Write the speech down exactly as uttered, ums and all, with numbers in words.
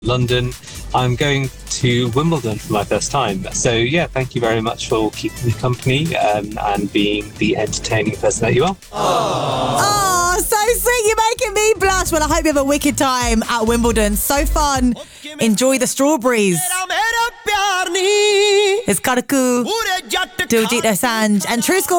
London. I'm going to Wimbledon for my first time. So yeah, thank you very much for keeping me company um, and being the entertaining person that you are. Oh, so sweet. You're making me blush. Well, I hope you have a wicked time at Wimbledon. So fun. Enjoy the strawberries. It's Karaku, Diljit Dosanjh, and True Score.